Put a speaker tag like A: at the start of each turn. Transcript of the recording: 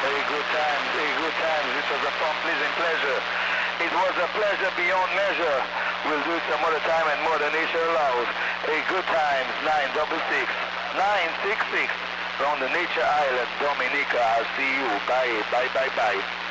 A: Very good times, very good times. This was a fun, pleasant pleasure. It was a pleasure beyond measure. We'll do it some other time and more than nature allows. A good times, 966, 966, from the Nature Island, Dominica. I'll see you. Bye, bye, bye, bye.